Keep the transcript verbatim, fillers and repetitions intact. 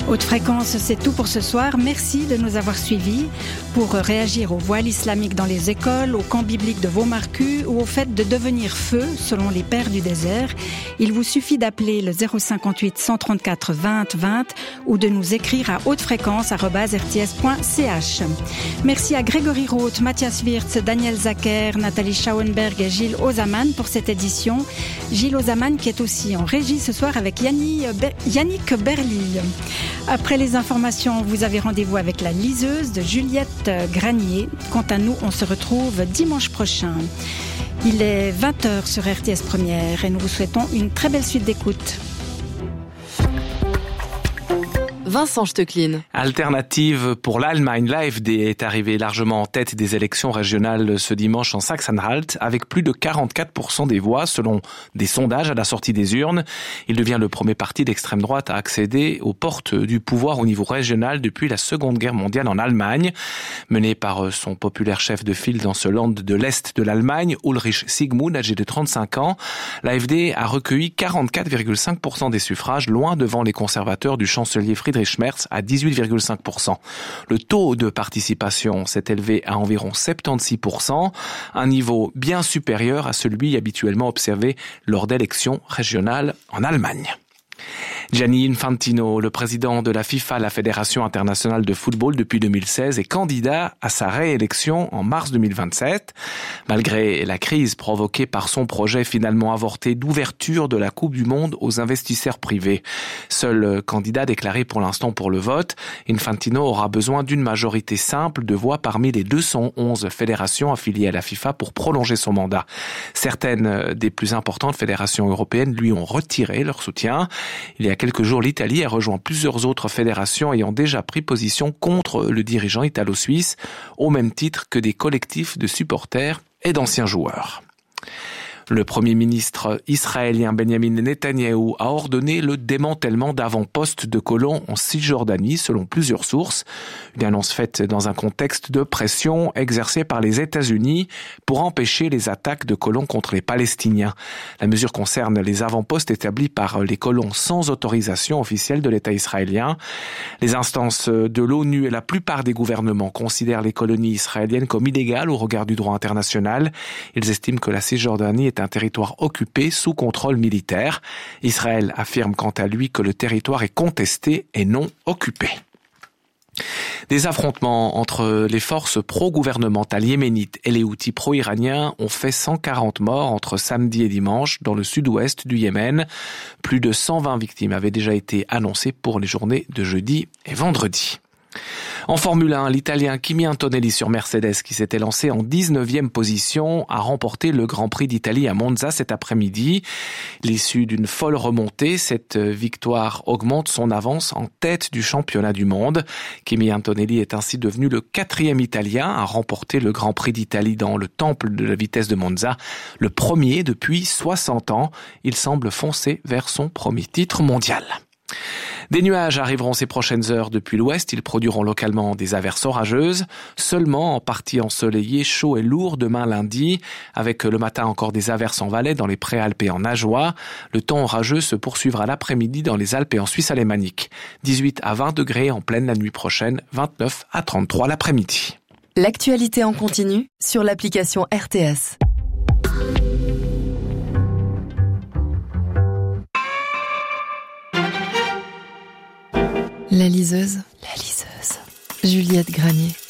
Haute fréquence, c'est tout pour ce soir. Merci de nous avoir suivis. Pour réagir au voile islamique dans les écoles, au camp biblique de Vaumarcus ou au fait de devenir feu, selon les pères du désert, il vous suffit d'appeler le zéro cinquante-huit cent trente-quatre vingt vingt ou de nous écrire à hautefréquence arobase r t s point c h. Merci à Grégory Roth, Mathias Wirtz, Daniel Zacher, Nathalie Schauenberg et Gilles Ozaman pour cette édition. Gilles Ozaman qui est aussi en régie ce soir avec Yannick Berly. Après les informations, vous avez rendez-vous avec la liseuse de Juliette Granier. Quant à nous, on se retrouve dimanche prochain. Il est vingt heures sur R T S Première et nous vous souhaitons une très belle suite d'écoute. Vincent Stecklin. Alternative pour l'Allemagne, l'A F D est arrivée largement en tête des élections régionales ce dimanche en Saxe-Anhalt, avec plus de quarante-quatre pour cent des voix selon des sondages à la sortie des urnes. Il devient le premier parti d'extrême droite à accéder aux portes du pouvoir au niveau régional depuis la Seconde Guerre mondiale en Allemagne. Mené par son populaire chef de file dans ce land de l'Est de l'Allemagne, Ulrich Siegmund, âgé de trente-cinq ans, l'A F D a recueilli quarante-quatre virgule cinq pour cent des suffrages, loin devant les conservateurs du chancelier Friedrich Merz à dix-huit virgule cinq pour cent. Le taux de participation s'est élevé à environ soixante-seize pour cent, un niveau bien supérieur à celui habituellement observé lors d'élections régionales en Allemagne. Gianni Infantino, le président de la FIFA, la Fédération internationale de football depuis deux mille seize, est candidat à sa réélection en mars deux mille vingt-sept. Malgré la crise provoquée par son projet finalement avorté d'ouverture de la Coupe du Monde aux investisseurs privés. Seul candidat déclaré pour l'instant pour le vote, Infantino aura besoin d'une majorité simple de voix parmi les deux cent onze fédérations affiliées à la FIFA pour prolonger son mandat. Certaines des plus importantes fédérations européennes lui ont retiré leur soutien. Il y a quelques jours, l'Italie a rejoint plusieurs autres fédérations ayant déjà pris position contre le dirigeant italo-suisse, au même titre que des collectifs de supporters et d'anciens joueurs. Le Premier ministre israélien Benjamin Netanyahou a ordonné le démantèlement d'avant-postes de colons en Cisjordanie, selon plusieurs sources. Une annonce faite dans un contexte de pression exercée par les États-Unis pour empêcher les attaques de colons contre les Palestiniens. La mesure concerne les avant-postes établis par les colons sans autorisation officielle de l'État israélien. Les instances de l'ONU et la plupart des gouvernements considèrent les colonies israéliennes comme illégales au regard du droit international. Ils estiment que la Cisjordanie est un territoire occupé sous contrôle militaire. Israël affirme quant à lui que le territoire est contesté et non occupé. Des affrontements entre les forces pro-gouvernementales yéménites et les Houthis pro-iraniens ont fait cent quarante morts entre samedi et dimanche dans le sud-ouest du Yémen. Plus de cent vingt victimes avaient déjà été annoncées pour les journées de jeudi et vendredi. En Formule un, l'Italien Kimi Antonelli sur Mercedes, qui s'était lancé en dix-neuvième position, a remporté le Grand Prix d'Italie à Monza cet après-midi. L'issue d'une folle remontée, cette victoire augmente son avance en tête du championnat du monde. Kimi Antonelli est ainsi devenu le quatrième Italien à remporter le Grand Prix d'Italie dans le temple de la vitesse de Monza, le premier depuis soixante ans. Il semble foncer vers son premier titre mondial. Des nuages arriveront ces prochaines heures depuis l'ouest. Ils produiront localement des averses orageuses, seulement en partie ensoleillé, chaud et lourd demain lundi, avec le matin encore des averses en Valais, dans les Préalpes et en Ajoie. Le temps orageux se poursuivra l'après-midi dans les Alpes et en Suisse alémanique. dix-huit à vingt degrés en pleine la nuit prochaine, vingt-neuf à trente-trois l'après-midi. L'actualité en continu sur l'application R T S. La liseuse, la liseuse, Juliette Granier.